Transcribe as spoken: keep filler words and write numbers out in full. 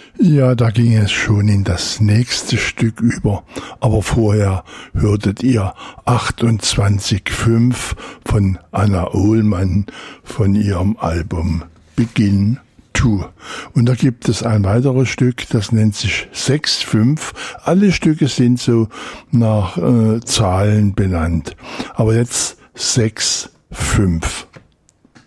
Ja, da ging es schon in das nächste Stück über, aber vorher hörtet ihr achtundzwanzig fünf von Anna Ohlmann von ihrem Album Begin to. Und da gibt es ein weiteres Stück, das nennt sich sechs fünf. Alle Stücke sind so nach äh, Zahlen benannt, aber jetzt sechs fünf.